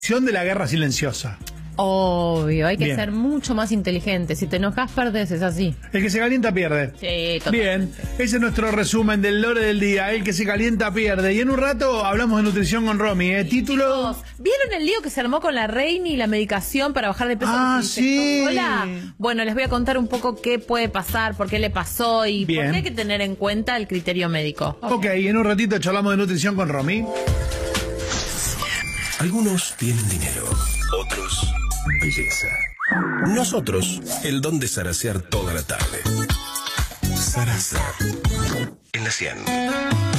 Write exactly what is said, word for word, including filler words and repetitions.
de la guerra silenciosa. Obvio, hay que Bien. ser mucho más inteligente. Si te enojas, perdés, es así. El que se calienta pierde. Sí, total. Bien, ese es nuestro resumen del lore del día. El que se calienta pierde. Y en un rato hablamos de nutrición con Romy. ¿eh? Título. ¿Vieron el lío que se armó con la reina y la medicación para bajar de peso? Ah, que se sí. inyectó sola? Bueno, les voy a contar un poco qué puede pasar, por qué le pasó y Bien. por qué hay que tener en cuenta el criterio médico. Ok, en un ratito charlamos de nutrición con Romy. Algunos tienen dinero, otros belleza. Nosotros, el don de zarasear toda la tarde. Zaraza. En la cien.